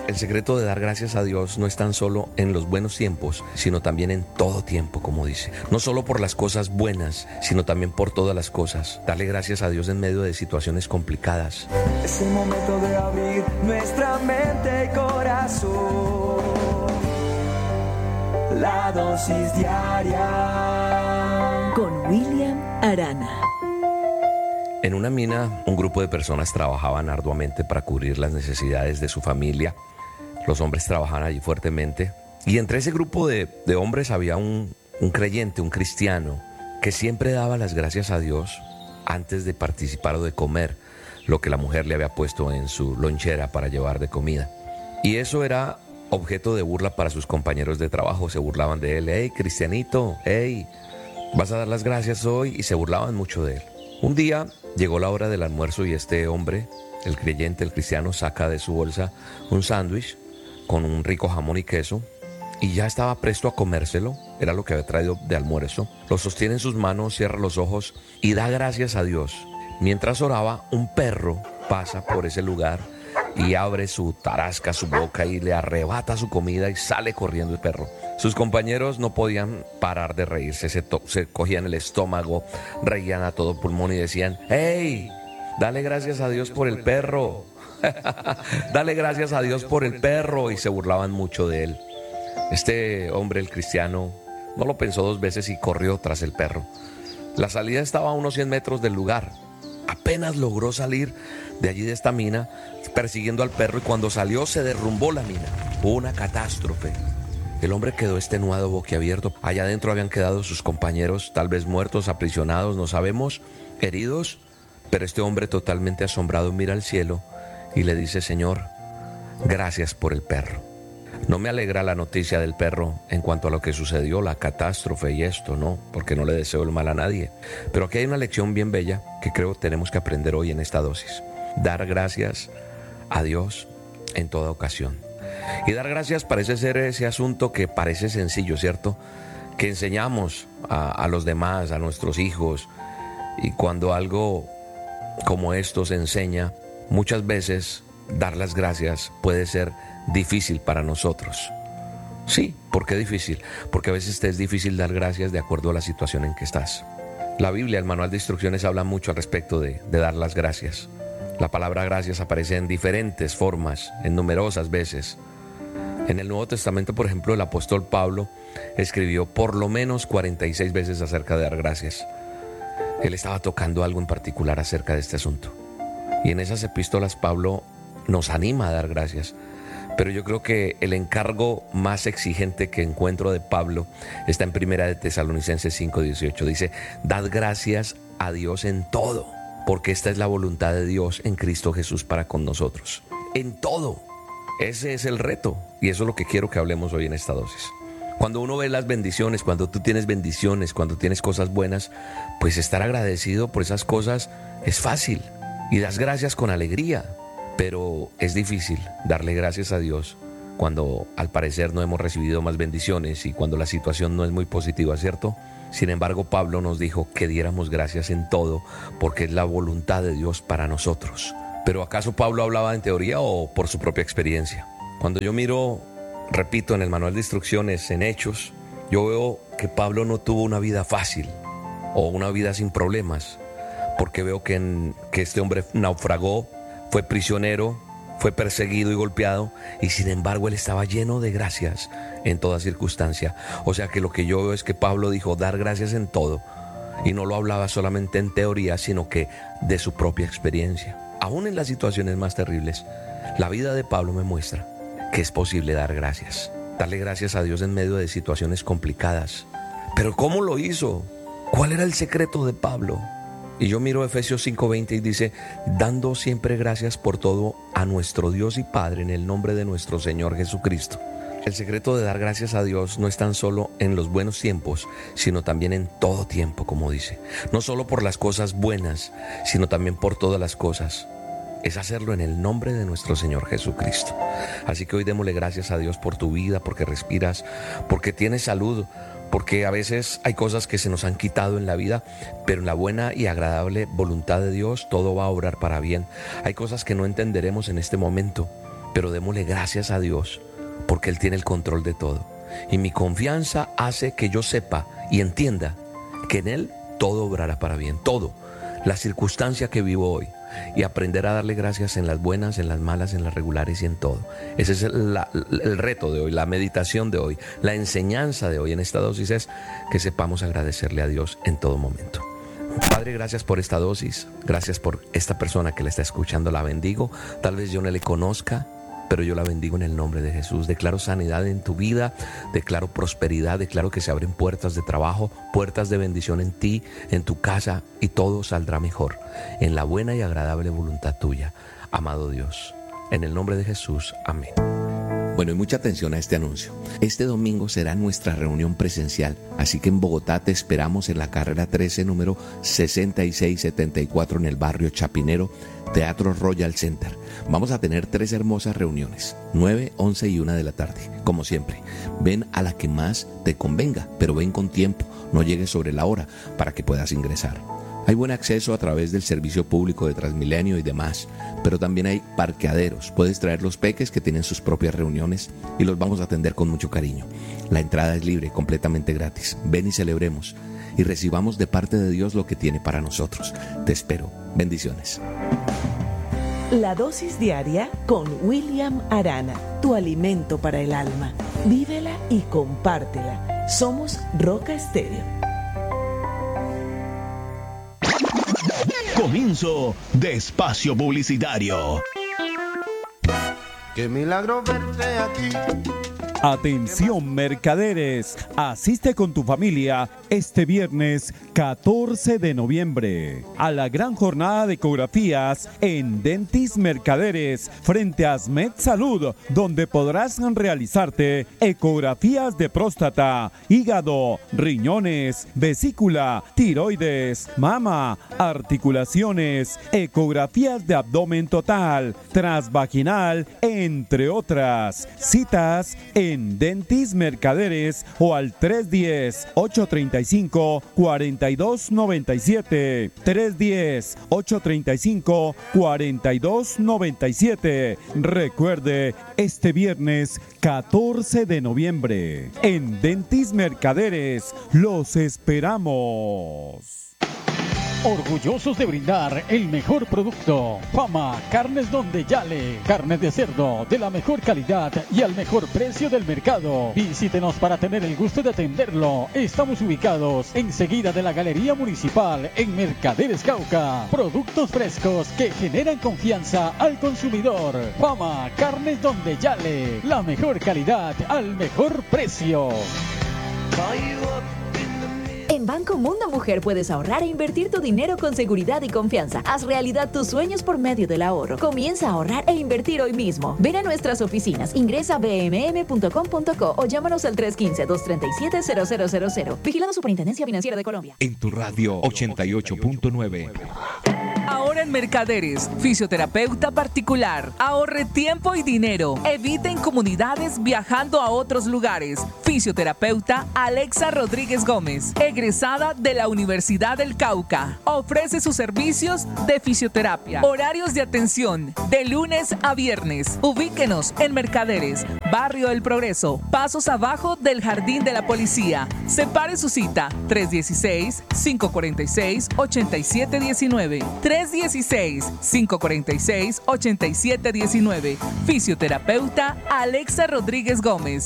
El secreto de dar gracias a Dios no es tan solo en los buenos tiempos, sino también en todo tiempo, como dice. No solo por las cosas buenas, sino también por todas las cosas. Darle gracias a Dios en medio de situaciones complicadas. Es el momento de abrir nuestra mente y corazón. La dosis diaria con William Arana. En una mina, un grupo de personas trabajaban arduamente para cubrir las necesidades de su familia. Los hombres trabajaban allí fuertemente. Y entre ese grupo de hombres había un creyente, un cristiano, que siempre daba las gracias a Dios antes de participar o de comer lo que la mujer le había puesto en su lonchera para llevar de comida. Y eso era objeto de burla para sus compañeros de trabajo. Se burlaban de él. «Hey, cristianito, hey, ¿vas a dar las gracias hoy?» Y se burlaban mucho de él. Un día llegó la hora del almuerzo y este hombre, el creyente, el cristiano, saca de su bolsa un sándwich con un rico jamón y queso y ya estaba presto a comérselo. Era lo que había traído de almuerzo. Lo sostiene en sus manos, cierra los ojos y da gracias a Dios. Mientras oraba, un perro pasa por ese lugar y abre su tarasca, su boca, y le arrebata su comida y sale corriendo el perro. Sus compañeros no podían parar de reírse, se cogían el estómago, reían a todo pulmón y decían: «¡Hey! Dale gracias a Dios por el perro! ¡Dale gracias a Dios por el perro!» Y se burlaban mucho de él. Este hombre, el cristiano, no lo pensó dos veces y corrió tras el perro. La salida estaba a unos 100 metros del lugar. Apenas logró salir de allí, de esta mina, persiguiendo al perro, y cuando salió se derrumbó la mina. Hubo una catástrofe. El hombre quedó extenuado, boquiabierto. Allá adentro habían quedado sus compañeros, tal vez muertos, aprisionados, no sabemos, heridos. Pero este hombre, totalmente asombrado, mira al cielo y le dice: «Señor, gracias por el perro». No me alegra la noticia del perro en cuanto a lo que sucedió, la catástrofe y esto, no, porque no le deseo el mal a nadie. Pero aquí hay una lección bien bella que creo tenemos que aprender hoy en esta dosis. Dar gracias a Dios en toda ocasión. Y dar gracias parece ser ese asunto que parece sencillo, ¿cierto? Que enseñamos a los demás, a nuestros hijos. Y cuando algo como esto se enseña, muchas veces dar las gracias puede ser difícil para nosotros. Sí, ¿por qué difícil? Porque a veces te es difícil dar gracias de acuerdo a la situación en que estás. La Biblia, el manual de instrucciones, habla mucho al respecto de dar las gracias. La palabra gracias aparece en diferentes formas, en numerosas veces. En el Nuevo Testamento, por ejemplo, el apóstol Pablo escribió por lo menos 46 veces acerca de dar gracias. Él estaba tocando algo en particular acerca de este asunto. Y en esas epístolas Pablo nos anima a dar gracias. Pero yo creo que el encargo más exigente que encuentro de Pablo está en 1 de Tesalonicenses 5:18. Dice: «Dad gracias a Dios en todo, porque esta es la voluntad de Dios en Cristo Jesús para con nosotros». En todo. Ese es el reto. Y eso es lo que quiero que hablemos hoy en esta dosis. Cuando uno ve las bendiciones, cuando tú tienes bendiciones, cuando tienes cosas buenas, pues estar agradecido por esas cosas es fácil. Y das gracias con alegría. Pero es difícil darle gracias a Dios cuando al parecer no hemos recibido más bendiciones y cuando la situación no es muy positiva, ¿cierto? Sin embargo, Pablo nos dijo que diéramos gracias en todo porque es la voluntad de Dios para nosotros. ¿Pero acaso Pablo hablaba en teoría o por su propia experiencia? Cuando yo miro, repito, en el manual de instrucciones, en Hechos, yo veo que Pablo no tuvo una vida fácil o una vida sin problemas, porque veo que este hombre naufragó, fue prisionero, fue perseguido y golpeado, y sin embargo él estaba lleno de gracias en toda circunstancia. O sea que lo que yo veo es que Pablo dijo dar gracias en todo, y no lo hablaba solamente en teoría, sino que de su propia experiencia. Aún en las situaciones más terribles, la vida de Pablo me muestra que es posible dar gracias. Darle gracias a Dios en medio de situaciones complicadas. ¿Pero cómo lo hizo? ¿Cuál era el secreto de Pablo? Y yo miro Efesios 5:20 y dice: «Dando siempre gracias por todo a nuestro Dios y Padre en el nombre de nuestro Señor Jesucristo». El secreto de dar gracias a Dios no es tan solo en los buenos tiempos, sino también en todo tiempo, como dice. No solo por las cosas buenas, sino también por todas las cosas. Es hacerlo en el nombre de nuestro Señor Jesucristo. Así que hoy démosle gracias a Dios por tu vida, porque respiras, porque tienes salud, porque a veces hay cosas que se nos han quitado en la vida, pero en la buena y agradable voluntad de Dios todo va a obrar para bien. Hay cosas que no entenderemos en este momento, pero démosle gracias a Dios porque Él tiene el control de todo. Y mi confianza hace que yo sepa y entienda que en Él todo obrará para bien, todo, la circunstancia que vivo hoy, y aprender a darle gracias en las buenas, en las malas, en las regulares y en todo. Ese es el reto de hoy, la meditación de hoy, la enseñanza de hoy en esta dosis es que sepamos agradecerle a Dios en todo momento. Padre, gracias por esta dosis, gracias por esta persona que la está escuchando, la bendigo. Tal vez yo no le conozca, pero yo la bendigo en el nombre de Jesús. Declaro sanidad en tu vida, declaro prosperidad, declaro que se abren puertas de trabajo, puertas de bendición en ti, en tu casa, y todo saldrá mejor, en la buena y agradable voluntad tuya, amado Dios. En el nombre de Jesús, amén. Bueno, y mucha atención a este anuncio. Este domingo será nuestra reunión presencial, así que en Bogotá te esperamos en la carrera 13, número 6674, en el barrio Chapinero, Teatro Royal Center. Vamos a tener 3 hermosas reuniones, 9, 11 y 1 de la tarde. Como siempre, ven a la que más te convenga, pero ven con tiempo, no llegues sobre la hora para que puedas ingresar. Hay buen acceso a través del servicio público de Transmilenio y demás, pero también hay parqueaderos. Puedes traer los peques que tienen sus propias reuniones y los vamos a atender con mucho cariño. La entrada es libre, completamente gratis. Ven y celebremos y recibamos de parte de Dios lo que tiene para nosotros. Te espero. Bendiciones. La dosis diaria con William Arana, tu alimento para el alma. Vívela y compártela. Somos Roca Estéreo. Comienzo de espacio publicitario. Qué milagro verte aquí. Atención mercaderes, asiste con tu familia este viernes 14 de noviembre a la gran jornada de ecografías en Dentis Mercaderes frente a Asmed Salud, donde podrás realizarte ecografías de próstata, hígado, riñones, vesícula, tiroides, mama, articulaciones, ecografías de abdomen total, transvaginal, entre otras. Citas en Dentis Mercaderes o al 310-835-4297. 310-835-4297. Recuerde, este viernes 14 de noviembre en Dentis Mercaderes los esperamos. Orgullosos de brindar el mejor producto. Fama Carnes Donde Yale. Carnes de cerdo de la mejor calidad y al mejor precio del mercado. Visítenos para tener el gusto de atenderlo. Estamos ubicados enseguida de la Galería Municipal en Mercaderes Cauca. Productos frescos que generan confianza al consumidor. Fama Carnes Donde Yale. La mejor calidad al mejor precio. En Banco Mundo Mujer puedes ahorrar e invertir tu dinero con seguridad y confianza. Haz realidad tus sueños por medio del ahorro. Comienza a ahorrar e invertir hoy mismo. Ven a nuestras oficinas, ingresa a bmm.com.co o llámanos al 315-237-0000. Vigilado Superintendencia Financiera de Colombia. En tu radio 88.9. Ahora en Mercaderes, fisioterapeuta particular. Ahorre tiempo y dinero. Evite incomodidades viajando a otros lugares. Fisioterapeuta Alexa Rodríguez Gómez, egresada de la Universidad del Cauca. Ofrece sus servicios de fisioterapia. Horarios de atención de lunes a viernes. Ubíquenos en Mercaderes, Barrio del Progreso, pasos abajo del Jardín de la Policía. Separe su cita 316-546-8719. 316-546-8719. Fisioterapeuta Alexa Rodríguez Gómez.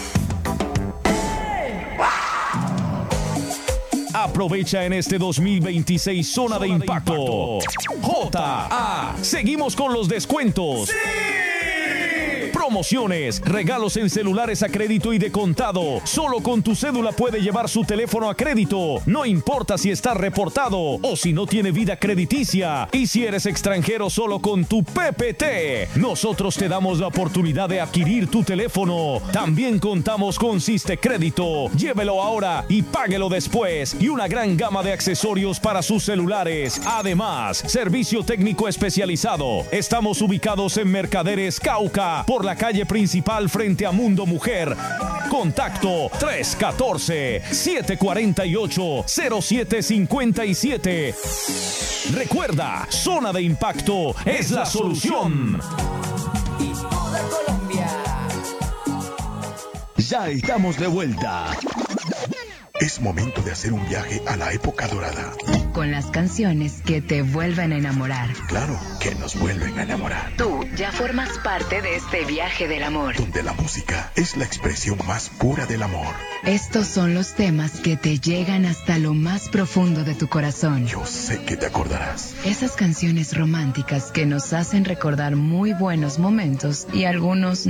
Aprovecha en este 2026 Zona de Impacto. JA. Seguimos con los descuentos. ¡Sí! Promociones, regalos en celulares a crédito y de contado. Solo con tu cédula puede llevar su teléfono a crédito. No importa si está reportado o si no tiene vida crediticia. Y si eres extranjero, solo con tu PPT. Nosotros te damos la oportunidad de adquirir tu teléfono. También contamos con Siste Crédito. Llévelo ahora y páguelo después. Y una gran gama de accesorios para sus celulares. Además, servicio técnico especializado. Estamos ubicados en Mercaderes Cauca, por la calle principal frente a Mundo Mujer. Contacto 314-748-0757. Recuerda, Zona de Impacto es la solución. Ya estamos de vuelta. Es momento de hacer un viaje a la época dorada. Con las canciones que te vuelven a enamorar. Claro, que nos vuelven a enamorar. Tú ya formas parte de este viaje del amor. Donde la música es la expresión más pura del amor. Estos son los temas que te llegan hasta lo más profundo de tu corazón. Yo sé que te acordarás. Esas canciones románticas que nos hacen recordar muy buenos momentos y algunos